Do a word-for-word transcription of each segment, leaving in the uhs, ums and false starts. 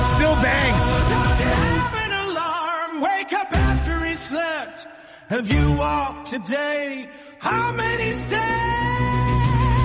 Still bangs. Have an alarm. Wake up after he slept. Have you walked today? How many steps?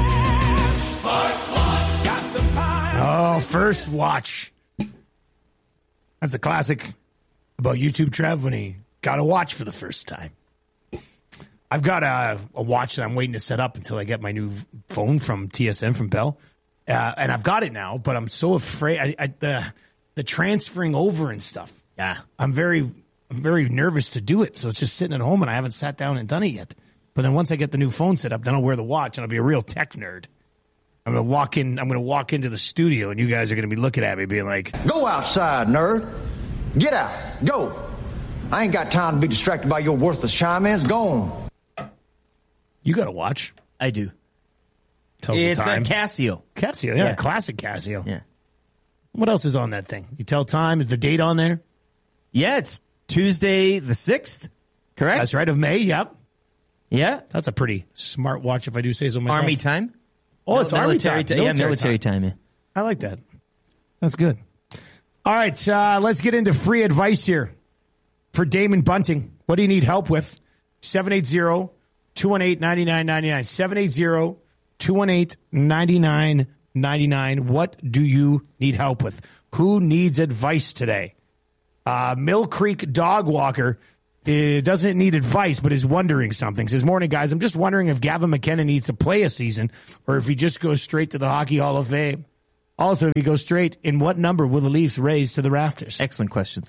First watch. Got the fire. Oh, First Watch. That's a classic about YouTube Trev when he got a watch for the first time. I've got a, a watch that I'm waiting to set up until I get my new phone from T S N from Bell. Uh, and I've got it now, but I'm so afraid I, I, the the transferring over and stuff. Yeah. I'm very I'm very nervous to do it. So it's just sitting at home and I haven't sat down and done it yet. But then once I get the new phone set up, then I'll wear the watch and I'll be a real tech nerd. I'm gonna walk in. I'm gonna walk into the studio, and you guys are gonna be looking at me, being like, "Go outside, nerd. Get out. Go. I ain't got time to be distracted by your worthless chime-ins. Go on." "You got a watch?" I do. Tells it's the time. a Casio. Casio, yeah, Yeah. classic Casio. Yeah. What else is on that thing? You tell time. Is the date on there? Yeah, it's Tuesday the sixth. Correct. That's right, of May. Yep. Yeah. That's a pretty smart watch, if I do say so myself. Army time. Oh, it's Army military time. ti- Yeah, Military military time. time. Yeah. I like that. That's good. All right, uh, let's get into free advice here for Damon Bunting. What do you need help with? seven eight zero, two one eight, nine nine nine nine. seven eight zero, two one eight, nine nine nine nine. What do you need help with? Who needs advice today? Uh, Mill Creek Dog Walker uh, doesn't need advice, but is wondering something. Says, "Morning, guys. I'm just wondering if Gavin McKenna needs to play a season or if he just goes straight to the Hockey Hall of Fame. Also, if he goes straight, in what number will the Leafs raise to the rafters?" Excellent questions.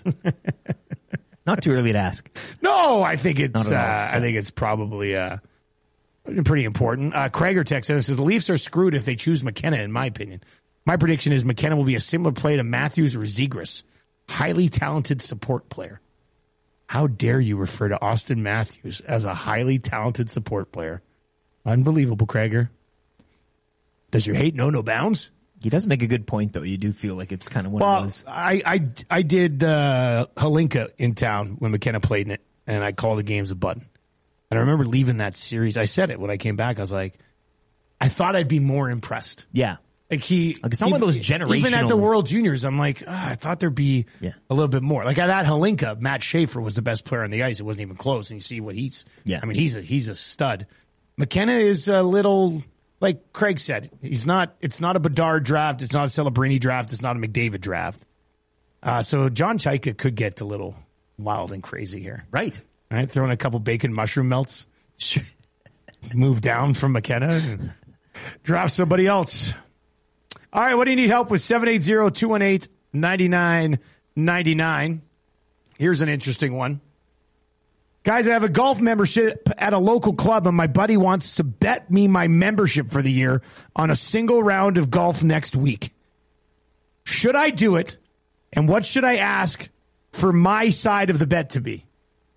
Not too early to ask. No, I think it's Not uh, at all. I think it's probably uh, pretty important. Uh, Krager texted us, says the Leafs are screwed if they choose McKenna, in my opinion. My prediction is McKenna will be a similar play to Matthews or Zegras. Highly talented support player. How dare you refer to Austin Matthews as a highly talented support player? Unbelievable, Krager. Does your hate know no bounds? He does make a good point, though. You do feel like it's kind of one Well, of those. I, I, I did uh, Halinka in town when McKenna played in it, and I called the games a button. And I remember leaving that series. I said it when I came back. I was like, I thought I'd be more impressed. Yeah. Like he, Like some of those generational. Even at the World Juniors, I'm like, ah, I thought there'd be Yeah. a little bit more. Like at that Halinka, Matt Schaefer was the best player on the ice. It wasn't even close. And you see what he's. Yeah. I mean, he's a he's a stud. McKenna is a little, like Craig said, he's not. It's not a Bedard draft. It's not a Celebrini draft. It's not a McDavid draft. Uh, so John Chaika could get a little wild and crazy here. Right. All right, throwing a couple bacon mushroom melts. Sure. Move down from McKenna and draft somebody else. All right, what do you need help with? seven eight zero, two one eight, nine nine nine nine. Here's an interesting one. Guys, I have a golf membership at a local club, and my buddy wants to bet me my membership for the year on a single round of golf next week. Should I do it? And what should I ask for my side of the bet to be?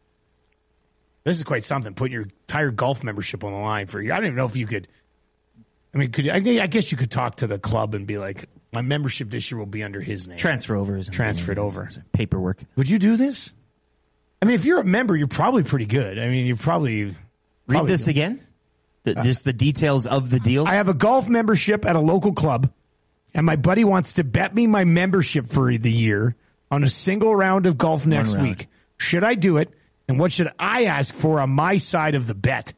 This is quite something, putting your entire golf membership on the line for you. I don't even know if you could. I mean, could you, I guess you could talk to the club and be like, my membership this year will be under his name. Transfer over. Transfer it over. Paperwork. Would you do this? I mean, if you're a member, you're probably pretty good. I mean, you're probably. Read probably this good. again. The, just the details of the deal. I have a golf membership at a local club, and my buddy wants to bet me my membership for the year on a single round of golf next round. week. Should I do it? And what should I ask for on my side of the bet?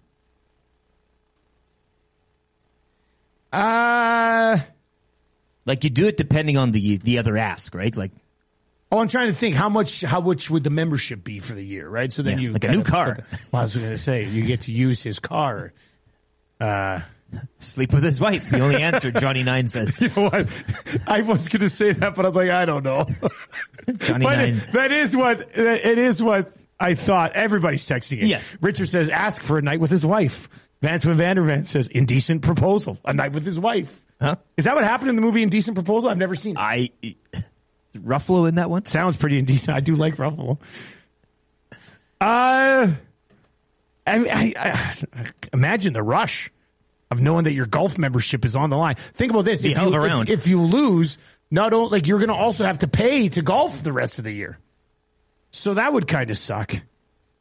Uh, like you do it depending on the the other ask, right? Like, oh, I'm trying to think how much how much would the membership be for the year, right? So then Yeah, you like a kind new of- car. Well, I was going to say you get to use his car. Uh, sleep with his wife. The only answer, Johnny Nine says. you know what? I was going to say that, but I was like, I don't know. Johnny But Nine. it, that is what it is. What I thought. Everybody's texting it. Yes. Richard says, ask for a night with his wife. Vance van Vandervan says, indecent proposal, a night with his wife. Huh? Is that what happened in the movie Indecent Proposal? I've never seen it. I Ruffalo in that one. Sounds pretty indecent. I do like Ruffalo. Uh, I, I, I imagine the rush of knowing that your golf membership is on the line. Think about this: Be if held you, around. if, if you lose, not only like you're going to also have to pay to golf the rest of the year. So that would kind of suck.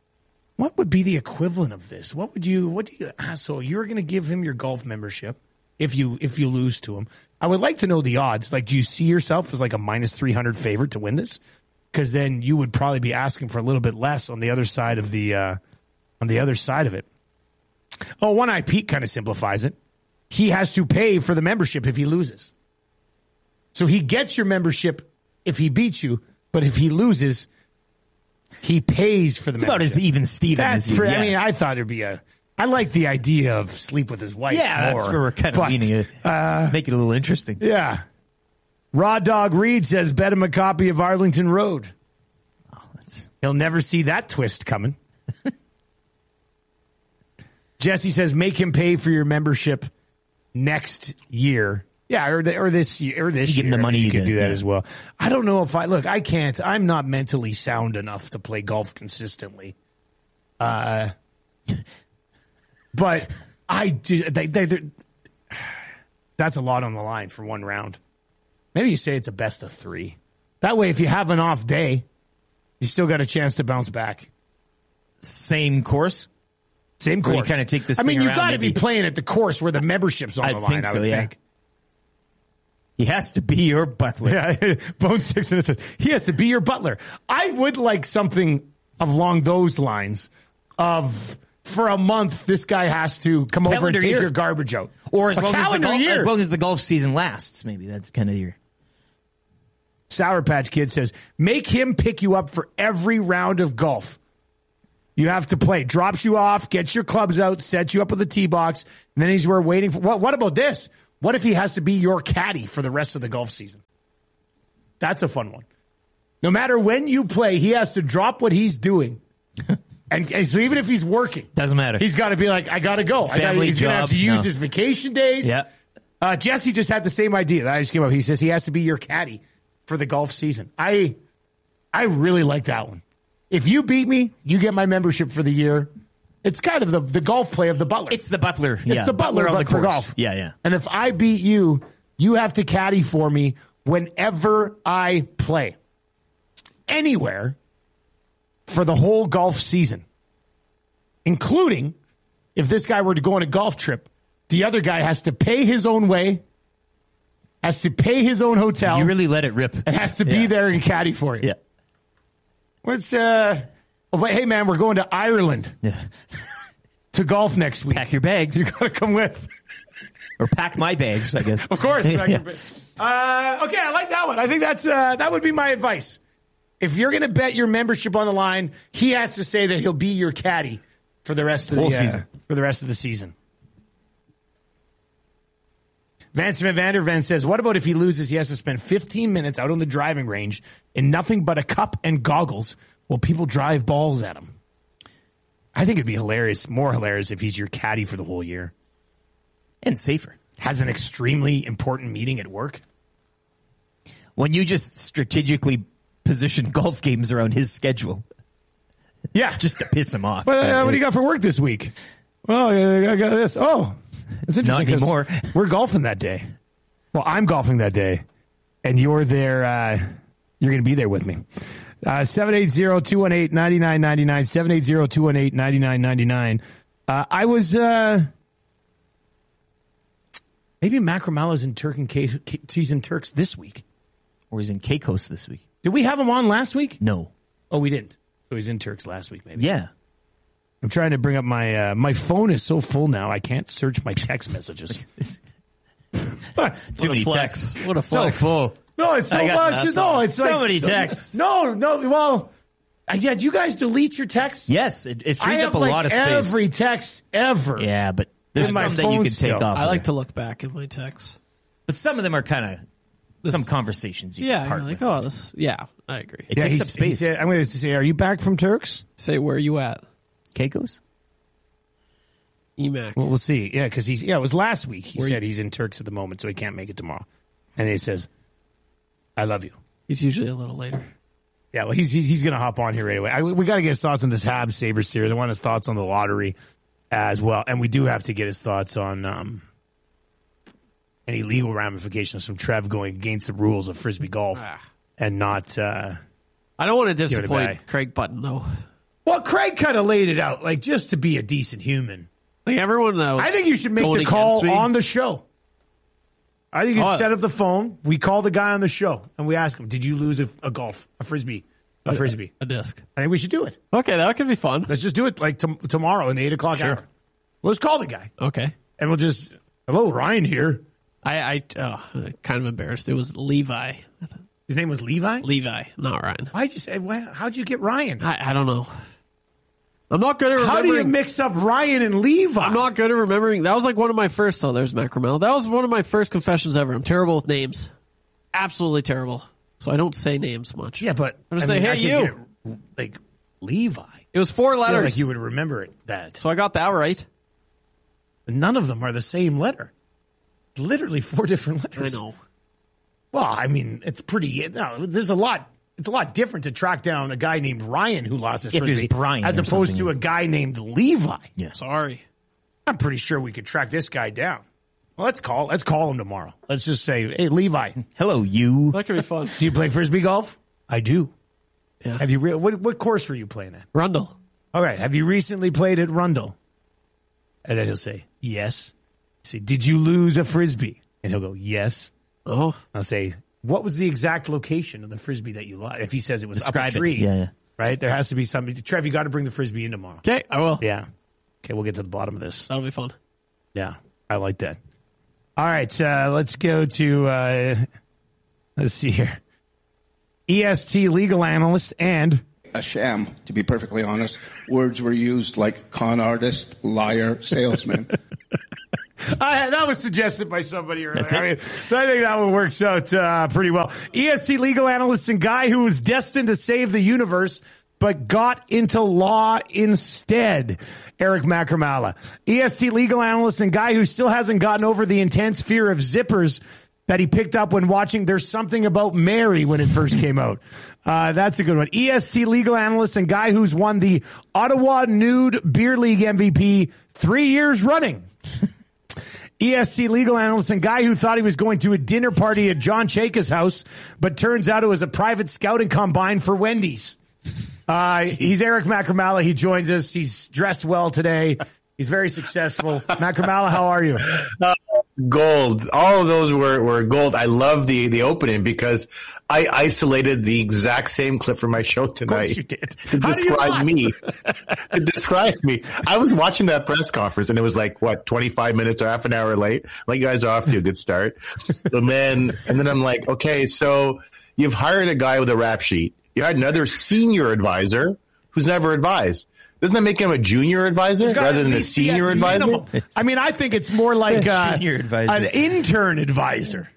What would be the equivalent of this? What would you? What do you? Ah, so you're going to give him your golf membership, if you if you lose to him. I would like to know the odds. Like, do you see yourself as like a minus three hundred favorite to win this? Because then you would probably be asking for a little bit less on the other side of the uh, on the other side of it. Oh, One Eye Pete kind of simplifies it. He has to pay for the membership if he loses. So he gets your membership if he beats you, but if he loses, he pays for the It's membership. about as even Steven That's as you. pretty, Yeah. I mean, I thought it'd be a. I like the idea of sleep with his wife. yeah, more, that's where we're kind of but, leaning it. Uh, Make it a little interesting. yeah. Raw Dog Reed says, bet him a copy of Arlington Road. Oh, that's, He'll never see that twist coming. Jesse says, make him pay for your membership next year. Yeah, or, the, or this year. Or this You give him year. the money You you can get, do that yeah. as well. I don't know if I look. I can't. I'm not mentally sound enough to play golf consistently. Uh, but I do. They, they, they're- that's a lot on the line for one round. Maybe you say it's a best of three. That way, if you have an off day, you still got a chance to bounce back. Same course. Same Where you course. kinda take this I mean, thing you around got to be maybe. playing at the course where the membership's on I the line. think I so, would yeah. think. He has to be your butler. Yeah, Bone Six and it says he has to be your butler. I would like something along those lines. Of for a month, this guy has to come over and Calendar take year. your garbage out, Or as a long as, the calendar golf, year. as long as the golf season lasts, maybe that's kind of your. Sour Patch Kid says, make him pick you up for every round of golf. You have to play. Drops you off, gets your clubs out, sets you up with a tee box, and then he's where waiting for. What, what about this? What if he has to be your caddy for the rest of the golf season? That's a fun one. No matter when you play, he has to drop what he's doing. and, and so even if he's working, Doesn't matter. he's got to be like, I got to go. I gotta, Family, he's going to have to job, use no. his vacation days. Yeah. Uh, Jesse just had the same idea that I just came up. He says he has to be your caddy for the golf season. I, I really like that one. If you beat me, you get my membership for the year. It's kind of the, the golf play of the butler. It's the butler. It's yeah, the butler, on but the for course. golf. Yeah, yeah. And if I beat you, you have to caddy for me whenever I play. Anywhere for the whole golf season. Including if this guy were to go on a golf trip, the other guy has to pay his own way, has to pay his own hotel, You really let it rip. and has to be Yeah. there and caddy for you. Yeah. What's uh oh, wait, hey man, we're going to Ireland Yeah. to golf next week. Pack your bags. You gotta come with. Or pack my bags, I guess. Of course. Yeah. uh, okay, I like that one. I think that's uh, that would be my advice. If you're going to bet your membership on the line, he has to say that he'll be your caddy for the rest of the Whole uh, season. for the rest of the season. Vance Van Vanderven says, "What about if he loses? He has to spend fifteen minutes out on the driving range in nothing but a cup and goggles while people drive balls at him." I think it'd be hilarious, more hilarious if he's your caddy for the whole year. And safer. Has an extremely important meeting at work. When you just strategically position golf games around his schedule Yeah, just to piss him off. What, uh, what do you got for work this week? Well, I got this. Oh, it's interesting. Not 'cause anymore. We're golfing that day. Well, I'm golfing that day, and you're there. Uh, you're going to be there with me. Uh, seven eight zero, two one eight, nine nine nine nine, seven eight zero, two one eight, nine nine nine nine. Uh, I was, uh, maybe Macromala's in Turk and K, he's in Turks this week. Or he's in Caicos this week. Did we have him on last week? No. Oh, we didn't. So he's in Turks last week, maybe. Yeah. I'm trying to bring up my, uh, my phone is so full now, I can't search my text messages. Too many flex. texts. What a So flex. full. No, it's so I got much. that. No, it's So like many texts. No, no. Well, uh, yeah. Do you guys delete your texts? Yes, it, it I frees have up a like lot of space. every text ever. Yeah, but there's In my some that you phone can take still. off. I of like there. to look back at my texts. But some of them are kind of some conversations you Yeah, can part you're like, with. oh, this. Yeah, I agree. It Yeah, takes he's- up he space. said- I'm going to say, are you back from Turks? Say, where are you at? Caicos? E MAC. Well, we'll see. Yeah, because he's yeah. It was last week. He Where said you- he's in Turks at the moment, so he can't make it tomorrow. And he says, "I love you." He's usually a little later. Yeah, well, he's he's, he's going to hop on here right away. I, we got to get his thoughts on this Habs Sabres series. I want his thoughts on the lottery as well, and we do have to get his thoughts on um, any legal ramifications from Trev going against the rules of frisbee golf Ah. and not. Uh, I don't want to it a disappoint bag. Craig Button, though. well, Craig kind of laid it out, like just to be a decent human. Like everyone knows. I think you should make going the call against me, on the show. I think you Oh. set up the phone. We call the guy on the show and we ask him, "Did you lose a, a golf, a frisbee, a frisbee?" A disc. I think we should do it. Okay, that could be fun. Let's just do it like t- tomorrow in the eight o'clock hour. Let's call the guy Okay. and we'll just, "Hello, Ryan here." I, I oh, kind of embarrassed. It was Levi. His name was Levi. Levi, not Ryan. Why'd you say? Why, how'd you get Ryan? I, I don't know. I'm not good at How remembering. do you mix up Ryan and Levi? I'm not good at remembering. That was like one of my first. Oh, there's Matt Carmel. That was one of my first confessions ever. I'm terrible with names. Absolutely terrible. So I don't say names much. Yeah, but I'm gonna I say, mean, I hey, can you. get it, like Levi. It was four I feel letters. like you would remember it. That So I got that right. none of them are the same letter. Literally four different I letters. know. Well, I mean, it's pretty. No, there's a lot. It's a lot different to track down a guy named Ryan who lost his If there's frisbee, Brian as or opposed something. to a guy named Levi. Sorry. I'm pretty sure we could track this guy down. Well, let's call. Let's call him tomorrow. Let's just say, "Hey, Levi, Hello, you. That could be fun. do you play frisbee golf?" I do. Yeah. Have you? Re- what what course were you playing at? Rundle. All right. Have you recently played at Rundle? And then he'll say, "Yes." Say, "Did you lose a frisbee?" And he'll go, "Yes." Oh, I'll say, "What was the exact location of the frisbee that you lost?" If he says it was Describe up it. a tree, Yeah, yeah. right? There has to be something. Trev, you got to bring the frisbee in tomorrow. okay. I will. Yeah. Okay, we'll get to the bottom of this. That'll be fun. Yeah, I like that. All right, uh, let's go to, uh, let's see here. E S T legal analyst and A sham, to be perfectly honest. Words were used like con artist, liar, salesman. I, that was suggested by somebody earlier. That's it. I, mean, I think that one works out uh, pretty well. E S T legal analyst and guy who was destined to save the universe but got into law instead. Eric Macramala. E S T legal analyst and guy who still hasn't gotten over the intense fear of zippers that he picked up when watching There's Something About Mary when it first came out. Uh, that's a good one. E S T legal analyst and guy who's won the Ottawa Nude Beer League M V P three years running. E S C legal analyst and guy who thought he was going to a dinner party at John Chayka's house, but turns out it was a private scouting combine for Wendy's. Uh, he's Eric Macramala. He joins us. He's dressed well today. He's very successful. Macramala, how are you? Gold. All of those were, were gold. I love the, the opening because I isolated the exact same clip from my show tonight. you did. To How do you describe not? me. To describe me. I was watching that press conference and it was like, what, twenty-five minutes or half an hour late? Like, you guys are off to a good start. And then, and then I'm like, okay, so you've hired a guy with a rap sheet. You had another senior advisor who's never advised. Doesn't that make him a junior advisor He's got rather at than a least be senior at advisor? minimum. I mean, I think it's more like uh, Senior advisor. an intern advisor.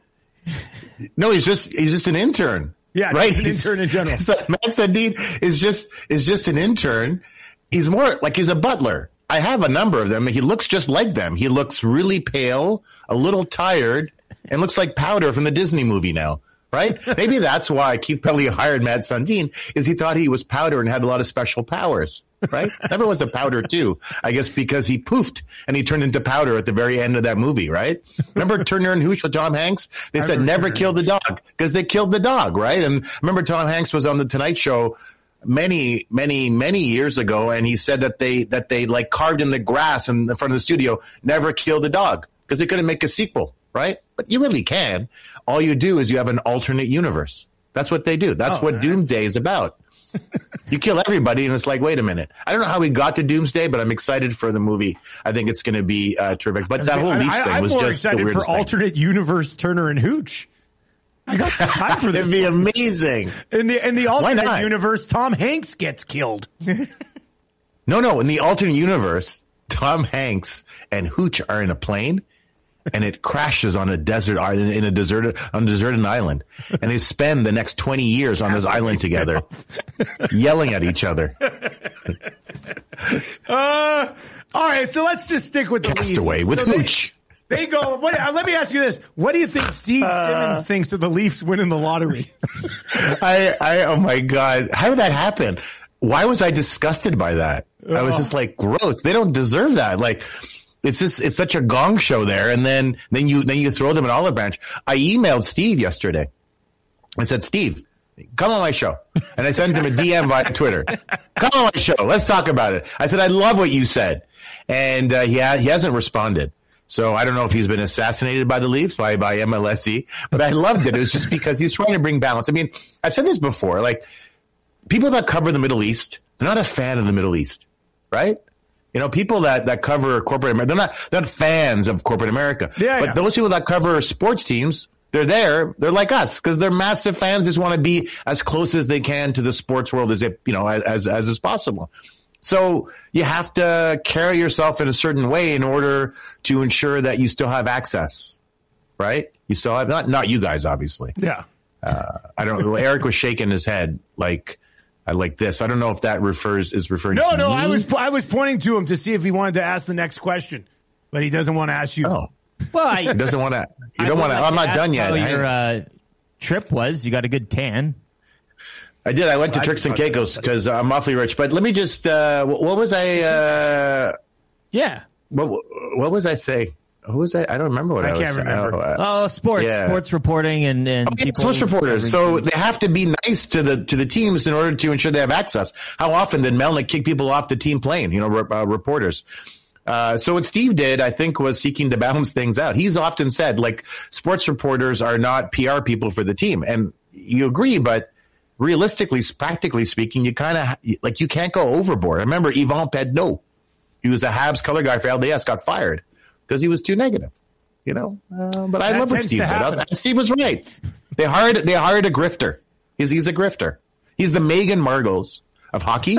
No, he's just he's just an intern. Yeah, right. he's an intern in general. So Matt Sundin is just is just an intern. He's more like he's a butler. I have a number of them. He looks just like them. He looks really pale, a little tired, and looks like Powder from the Disney movie now. Right? Maybe that's why Keith Pelly hired Matt Sundin, is he thought he was Powder and had a lot of special powers. Right? Everyone's a Powder too. I guess because he poofed and he turned into Powder at the very end of that movie, right? Remember Turner and Hooch with Tom Hanks? They I said remember never Turner kill the dog because they killed the dog, right? And remember Tom Hanks was on the Tonight Show many, many, many years ago, and he said that they that they like carved in the grass in the front of the studio, never kill the dog because they couldn't make a sequel, right? But you really can. All you do is you have an alternate universe. That's what they do. That's Oh, what man. Doomsday is about. You kill everybody, and it's like, wait a minute. I don't know how we got to Doomsday, but I'm excited for the movie. I think it's going to be uh, terrific. But that whole I, Leafs I, thing I'm was more just the excited weirdest for thing. alternate universe Turner and Hooch. I got some time for this. It'd be amazing. In the in the alternate not? universe, Tom Hanks gets killed. No, no. In the alternate universe, Tom Hanks and Hooch are in a plane, and it crashes on a desert in a deserted on a deserted island, and they spend the next twenty years on this island together, yelling at each other. Uh, all right, so let's just stick with the Castaway Leafs. with So they- Hooch. They go. What, uh, let me ask you this: what do you think Steve Simmons thinks of the Leafs winning the lottery? I, I, oh my God. How did that happen? Why was I disgusted by that? I was just like, gross. They don't deserve that. Like, it's just, it's such a gong show there. And then, then you, then you throw them an olive branch. I emailed Steve yesterday. I said, Steve, come on my show. And I sent him a D M via Twitter. Come on my show. Let's talk about it. I said, I love what you said. And, uh, he, ha- he hasn't responded. So I don't know if he's been assassinated by the Leafs, by, by M L S E, but I loved it. It was just because he's trying to bring balance. I mean, I've said this before, like people that cover the Middle East, they're not a fan of the Middle East, right? You know, people that, that cover corporate America, they're not, they're not fans of corporate America. Yeah, but yeah. those people that cover sports teams, they're there. They're like us because they're massive fans. Just want to be as close as they can to the sports world as it, you know, as, as is possible. So you have to carry yourself in a certain way in order to ensure that you still have access, right? You still have, not, not you guys, obviously. Yeah. Uh, I don't know. Eric was shaking his head like, I like this. I don't know if that refers, is referring No, to no, me. I was, I was pointing to him to see if he wanted to ask the next question, but he doesn't want to ask you. Oh, Well, I, he doesn't want to, you I don't would want to, like I'm not ask done yet. How I- your uh, trip was? You got a good tan. I did. I went to I Turks and just- Caicos because I'm awfully rich. But let me just, uh, what what was I, uh, Yeah. what, what was I saying? Who was I? I don't remember what I, I was can't saying. remember. Oh, uh, Oh, sports, Yeah. sports reporting, and and Okay, people. sports reporters. So covering they have to be nice to the to the teams in order to ensure they have access. How often did Melnick kick people off the team plane? You know, re- uh, reporters. Uh, so what Steve did, I think, was seeking to balance things out. He's often said, like, sports reporters are not P R people for the team, and you agree, but realistically, practically speaking, you kind of like you can't go overboard. I remember Yvan Pedneau. He was a Habs color guy for L D S, got fired because he was too negative. You know, uh, but I That love what tends Steve to did. happen. And Steve was right. They hired they hired a grifter. He's he's a grifter. He's the Meghan Markles of hockey.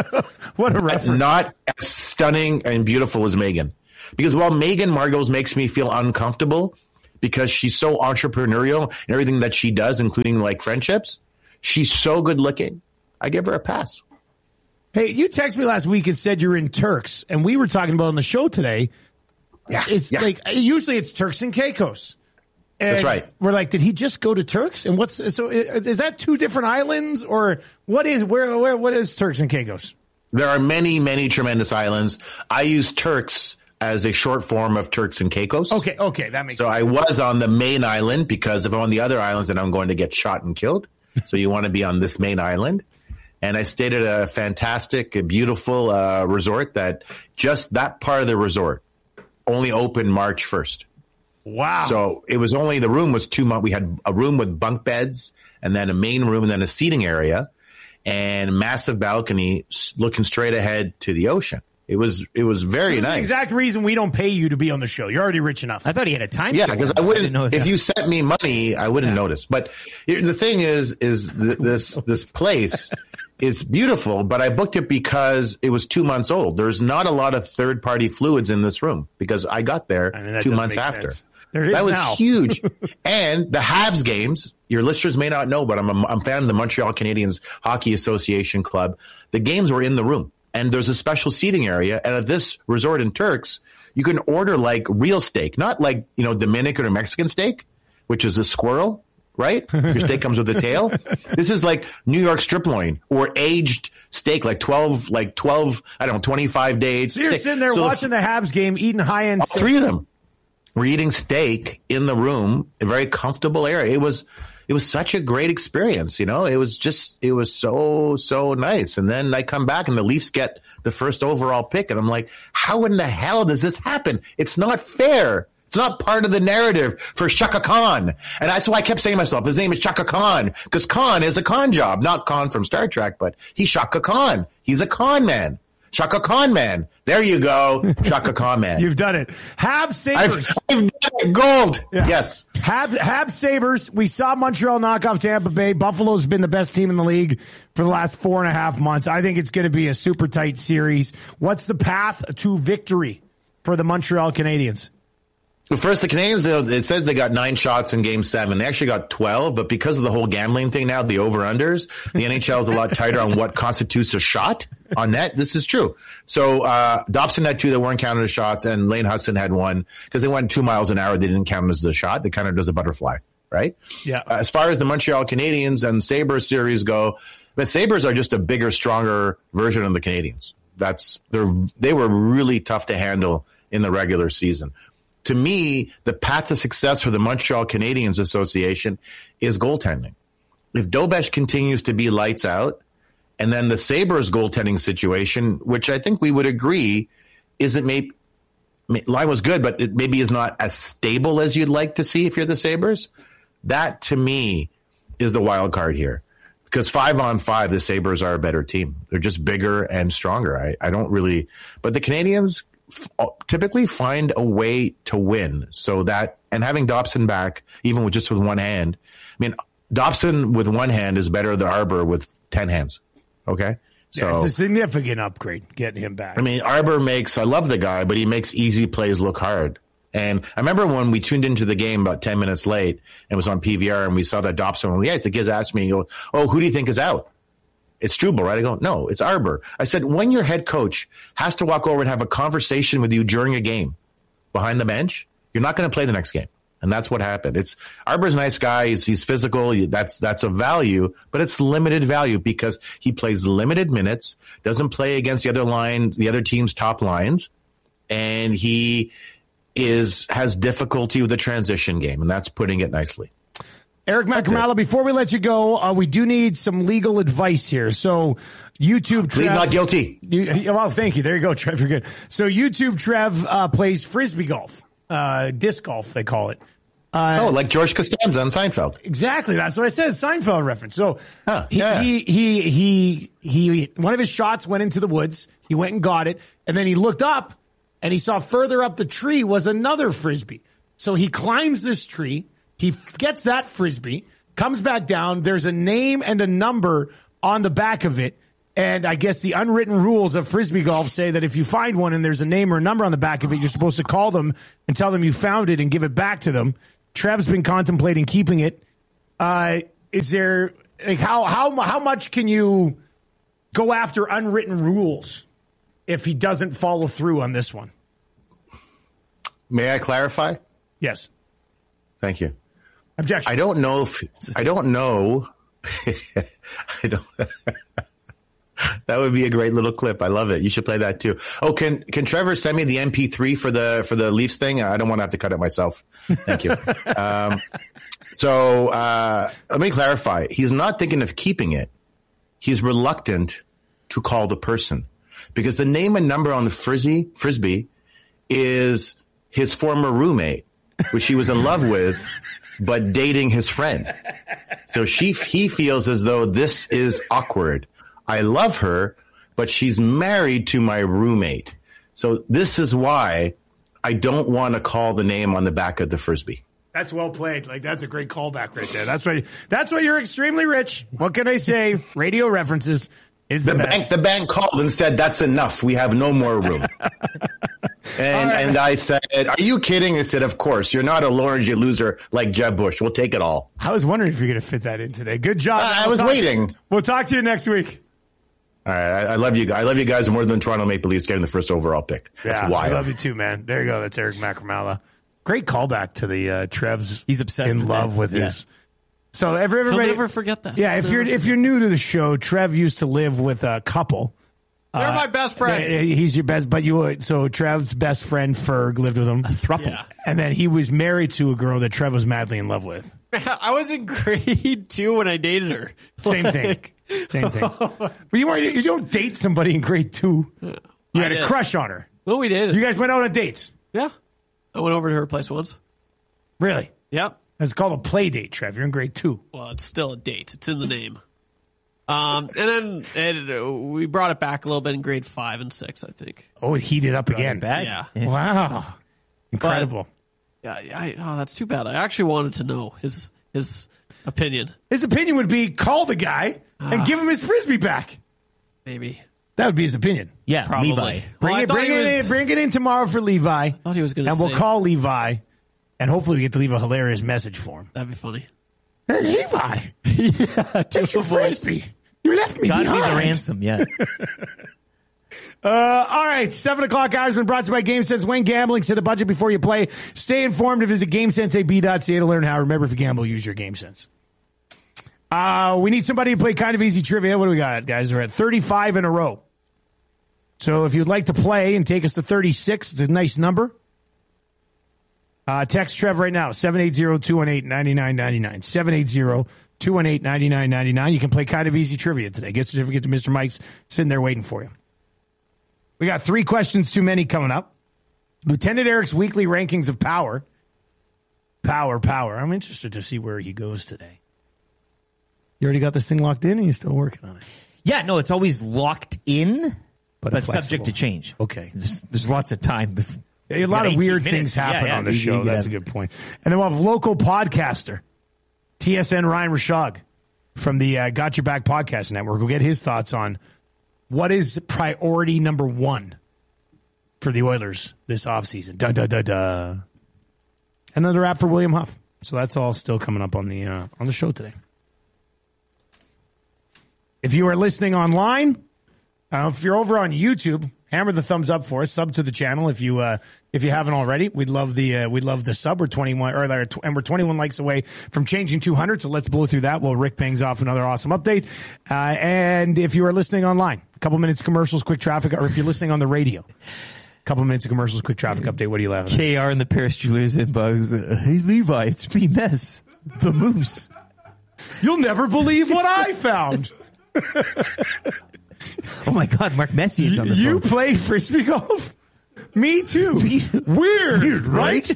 What a reference. Not as stunning and beautiful as Meghan. Because while Meghan Markles makes me feel uncomfortable because she's so entrepreneurial and everything that she does, including like friendships, she's so good looking. I give her a pass. Hey, you texted me last week and said you're in Turks, and we were talking about on the show today. Yeah, It's yeah. like usually it's Turks and Caicos. And That's right. We're like, did he just go to Turks? And what's so? Is, is that two different islands, or what is where where what is Turks and Caicos? There are many, many tremendous islands. I use Turks as a short form of Turks and Caicos. Okay, okay, that makes So sense. I was on the main island because if I'm on the other islands, then I'm going to get shot and killed. So you want to be on this main island. And I stayed at a fantastic, beautiful uh, resort that just that part of the resort only opened March first. Wow. So it was only, the room was two months. We had a room with bunk beds and then a main room and then a seating area and massive balcony s- looking straight ahead to the ocean. It was, it was very This is the nice. exact reason we don't pay you to be on the show. You're already rich enough. I thought he had a time. Yeah, code. because I didn't wouldn't. know If you sent me money, I wouldn't notice. But here- the thing is, is th- this this place is beautiful. But I booked it because it was two months old. There's not a lot of third party fluids in this room because I got there I mean, that two doesn't months make after. sense. There is That was now. huge. And the Habs games, your listeners may not know, but I'm a, I'm a fan of the Montreal Canadiens Hockey Association Club. The games were in the room. And there's a special seating area. And at this resort in Turks, you can order like real steak, not like, you know, Dominican or Mexican steak, which is a squirrel, right? Your steak comes with a tail. This is like New York strip loin or aged steak, like twelve, like twelve, I don't know, twenty-five days. So you're steak. sitting there So the- watching the Habs game, eating high end. all three of them were eating steak in the room, a very comfortable area. It was, it was such a great experience. You know, it was just, it was so, so nice. And then I come back and the Leafs get the first overall pick. And I'm like, how in the hell does this happen? It's not fair. It's not part of the narrative for Shaka Khan. And that's why I kept saying to myself, his name is Shaka Khan, because Khan is a con job, not Khan from Star Trek, but he's Shaka Khan. He's a con man. Shaka Khan man. There you go. Shaka Khan man. You've done it. Habs I've, Sabres. I've done it. Gold. Yes. Habs, Habs Sabres. We saw Montreal knock off Tampa Bay. Buffalo's been the best team in the league for the last four and a half months. I think it's going to be a super tight series. What's the path to victory for the Montreal Canadiens? Well, first, the Canadians, it says they got nine shots in game seven. They actually got twelve, but because of the whole gambling thing now, the over-unders, the N H L is a lot tighter on what constitutes a shot on net. This is true. So, uh, Dobson had two that weren't counted as shots, and Lane Hudson had one because they went two miles an hour. They didn't count as a shot. They counted as a butterfly, right? Yeah. Uh, as far as the Montreal Canadiens and Sabres series go, but Sabres are just a bigger, stronger version of the Canadiens. That's, they're, they were really tough to handle in the regular season. To me, the path to success for the Montreal Canadiens Association is goaltending. If Dobesh continues to be lights out, and then the Sabres goaltending situation, which I think we would agree isn't maybe, line was good, but it maybe is not as stable as you'd like to see if you're the Sabres. That to me is the wild card here, because five on five, the Sabres are a better team. They're just bigger and stronger. I, I don't really, but the Canadians f- typically find a way to win. So that, and having Dobson back, even with just with one hand, I mean, Dobson with one hand is better than Arbor with ten hands. Okay. So yeah, it's a significant upgrade getting him back. I mean, Arbor makes, I love the guy, but he makes easy plays look hard. And I remember when we tuned into the game about ten minutes late and it was on P V R and we saw that Dobson, and yes, the kids asked me, go, oh, who do you think is out? It's Struble, right? I go, no, it's Arbor. I said, when your head coach has to walk over and have a conversation with you during a game behind the bench, you're not going to play the next game. And that's what happened. It's Arbor's a nice guy. He's, he's physical. That's, that's a value, but it's limited value because he plays limited minutes, doesn't play against the other line, the other team's top lines. And he is, has difficulty with the transition game, and that's putting it nicely. Eric Macamala, before we let you go, uh, we do need some legal advice here. So YouTube Trev. Plead not guilty. You, well, thank you. There you go, Trev. You're good. So YouTube Trev uh, plays Frisbee golf. Uh, disc golf, they call it. Uh, oh, like George Costanza on Seinfeld. Exactly. That's what I said. Seinfeld reference. So huh, yeah. he, he, he, he, he, one of his shots went into the woods. He went and got it. And then he looked up and he saw further up the tree was another Frisbee. So he climbs this tree. He gets that Frisbee, comes back down. There's a name and a number on the back of it. And I guess the unwritten rules of Frisbee golf say that if you find one and there's a name or a number on the back of it, you're supposed to call them and tell them you found it and give it back to them. Trev's been contemplating keeping it. Uh, is there, like, how, how, how much can you go after unwritten rules if he doesn't follow through on this one? May I clarify? Yes. Thank you. Objection. I don't know if, I don't know. I don't. That would be a great little clip. I love it. You should play that too. Oh, can can Trevor send me the M P three for the for the Leafs thing? I don't want to have to cut it myself. Thank you. um, so uh, let me clarify. He's not thinking of keeping it. He's reluctant to call the person because the name and number on the frisbee frisbee is his former roommate, which he was in love with, but dating his friend. So she he feels as though this is awkward. I love her, but she's married to my roommate. So this is why I don't want to call the name on the back of the Frisbee. That's well played. Like, that's a great callback right there. That's why, that's why you're extremely rich. What can I say? Radio references is the, the best. bank. The bank called and said, that's enough. We have no more room. And right. and I said, are you kidding? I said, of course. You're not a Lawrence loser like Jeb Bush. We'll take it all. I was wondering if you're going to fit that in today. Good job. Uh, I we'll was talk, waiting. We'll talk to you next week. All right, I, I love you. I love you guys more than Toronto Maple Leafs getting the first overall pick. That's yeah, wild. I love you too, man. There you go. That's Eric Macamala. Great callback to the uh, Trev's. He's obsessed in with love that. with yeah. his. So every, everybody, He'll never forget that. Yeah, if you're if you're new to the show, Trev used to live with a couple. They're uh, my best friends. He's your best, but you. So Trev's best friend Ferg lived with him, a throuple, Yeah. and then he was married to a girl that Trev was madly in love with. I was in grade two when I dated her. Same thing. Same thing. But you weren't. You don't date somebody in grade two. You I had a did. crush on her. Well, we did. You guys went out on dates. Yeah. I went over to her place once. Really? Yep. It's called a play date, Trev. You're in grade two. Well, it's still a date. It's in the name. Um, and then and, uh, we brought it back a little bit in grade five and six, I think. Oh, it heated up again. Back. Yeah. Wow. Incredible. Yeah. yeah I, oh, that's too bad. I actually wanted to know his his opinion. His opinion would be call the guy and give him his Frisbee back. Maybe. That would be his opinion. Yeah, Probably. Levi. Bring, Well, I it, thought bring, he it was- in, bring it in tomorrow for Levi. I thought he was going to And say. we'll call Levi. And hopefully we get to leave a hilarious message for him. That'd be funny. Hey, Levi. yeah. It's your Frisbee. You left me Gotta be behind. the ransom, yeah. Uh, all right, seven o'clock hours been brought to you by GameSense. When gambling, set a budget before you play. Stay informed and visit GameSense A B dot C A to learn how. Remember, if you gamble, use your GameSense. Uh, we need somebody to play kind of easy trivia. What do we got, guys? We're at thirty-five in a row. So if you'd like to play and take us to thirty-six, it's a nice number. Uh, text Trev right now, seven eight zero, two one eight, nine nine nine nine. seven eight zero, two one eight, nine nine nine nine. You can play kind of easy trivia today. Get a certificate to Mister Mike's sitting there waiting for you. We got three questions too many coming up. Lieutenant Eric's weekly rankings of power. Power, power. I'm interested to see where he goes today. You already got this thing locked in, and you're still working on it? Yeah, no, it's always locked in, but, but subject to change. Okay. There's, there's lots of time. Before, a lot of weird minutes. things happen yeah, yeah, on the you, show. you That's have, a good point. And then we'll have local podcaster, T S N Ryan Rashog from the uh, Got Your Back Podcast Network. We'll get his thoughts on what is priority number one for the Oilers this offseason. Da, da, da, da. Another app for William Huff. So that's all still coming up on the uh, on the show today. If you are listening online, uh, if you're over on YouTube, hammer the thumbs up for us. Sub to the channel if you uh, if you haven't already. We'd love the uh, we'd love the sub. We're twenty-one or and we're twenty-one likes away from changing two hundred. So let's blow through that while Rick bangs off another awesome update. Uh, and if you are listening online, a couple minutes of commercials, quick traffic, or if you're listening on the radio. Couple minutes of commercials, quick traffic update. What are you laughing at? K R and the Paris Jewelers inbox. Uh, hey, Levi, it's me, Mess, the Moose. You'll never believe what I found. Oh, my God, Mark Messier is on the you phone. You play Frisbee golf? Me too. Weird, Weird right?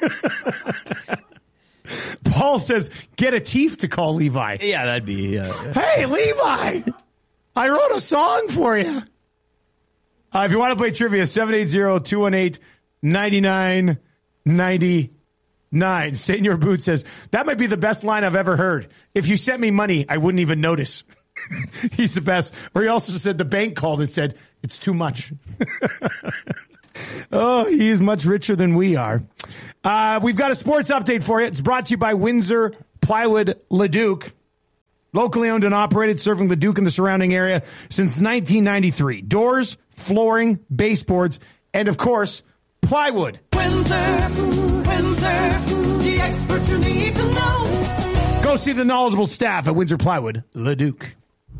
Paul says, get a Teef to call Levi. Yeah, that'd be... Uh, hey, Levi, I wrote a song for you. Uh, if you want to play trivia, seven eight zero, two one eight, nine nine nine nine. Senor Boot says, that might be the best line I've ever heard. If you sent me money, I wouldn't even notice. He's the best. Or he also said the bank called and said, it's too much. Oh, he is much richer than we are. Uh, we've got a sports update for you. It's brought to you by Windsor Plywood Leduc. Locally owned and operated, serving Leduc and the surrounding area since nineteen ninety-three. Doors, flooring, baseboards, and of course, plywood. Windsor, Windsor, the experts you need to know. Go see the knowledgeable staff at Windsor Plywood Leduc.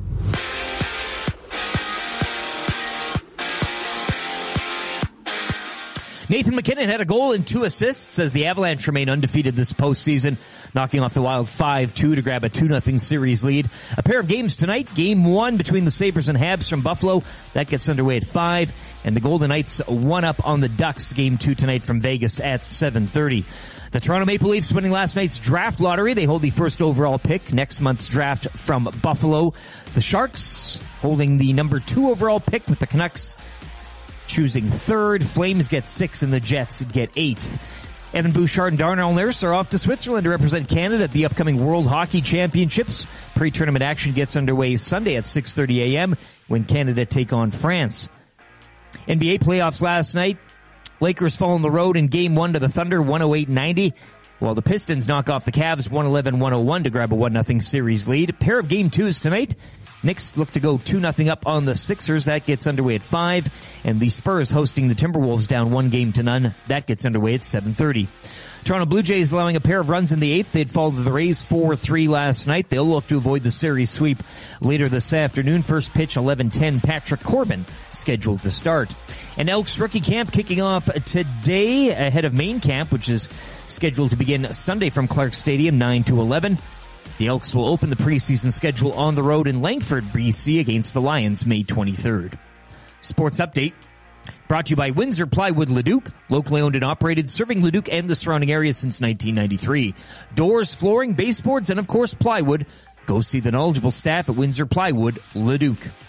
Nathan McKinnon had a goal and two assists as the Avalanche remain undefeated this postseason, knocking off the Wild five two to grab a two nothing series lead. A pair of games tonight. Game one between the Sabres and Habs from Buffalo. That gets underway at five. And the Golden Knights one up on the Ducks. Game two tonight from Vegas at seven thirty. The Toronto Maple Leafs winning last night's draft lottery. They hold the first overall pick. Next month's draft from Buffalo. The Sharks holding the number two overall pick with the Canucks choosing third. Flames get six and the Jets get eighth. Evan Bouchard and Darnell Nurse are off to Switzerland to represent Canada at the upcoming World Hockey Championships. Pre-tournament action gets underway Sunday at six thirty a.m. when Canada take on France. N B A playoffs last night. Lakers fall on the road in game one to the Thunder, one oh eight ninety. While the Pistons knock off the Cavs, one eleven one oh one to grab a one nothing series lead. A pair of game twos tonight. Knicks look to go two nothing up on the Sixers. That gets underway at five. And the Spurs hosting the Timberwolves down one game to none. That gets underway at seven thirty. Toronto Blue Jays allowing a pair of runs in the eighth. They'd fall to the Rays four three last night. They'll look to avoid the series sweep later this afternoon. First pitch eleven ten. Patrick Corbin scheduled to start. And Elks rookie camp kicking off today ahead of main camp, which is scheduled to begin Sunday from Clark Stadium, nine to eleven. The Elks will open the preseason schedule on the road in Langford, B C against the Lions May twenty-third. Sports update brought to you by Windsor Plywood Leduc, locally owned and operated, serving Leduc and the surrounding area since nineteen ninety-three. Doors, flooring, baseboards, and of course plywood. Go see the knowledgeable staff at Windsor Plywood Leduc.